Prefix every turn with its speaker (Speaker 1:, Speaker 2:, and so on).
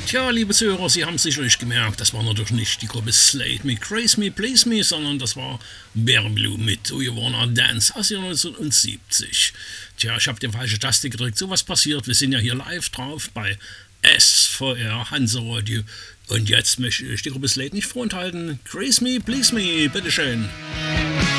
Speaker 1: Tja, liebe Zuhörer, Sie haben sicherlich gemerkt, das war natürlich nicht die Gruppe Slade mit Grace Me, Please Me, sondern das war Bearblue mit Do You Wanna Dance aus 1970. Tja, ich habe die falsche Taste gedrückt, sowas passiert, wir sind ja hier live drauf bei SVR Hansa Radio und jetzt möchte ich die Gruppe Slade nicht vorenthalten. Grace Me, Please Me, bitteschön.